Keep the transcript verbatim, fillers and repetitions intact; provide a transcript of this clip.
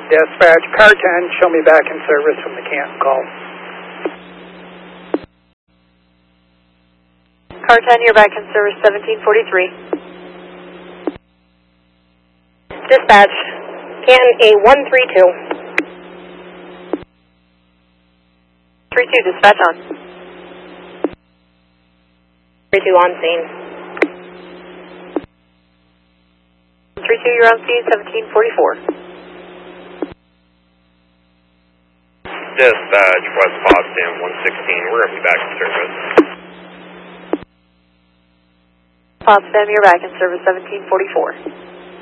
Dispatch, car ten, show me back in service from the Canton call. Car ten, you're back in service, seventeen forty-three. Dispatch, Canton A one three two. three two, dispatch on. three two on scene. three two, you're on scene, seventeen forty-four. Dispatch, West Boston, one sixteen, we're going to be back in service. Potsdam, you're back in service, seventeen forty-four.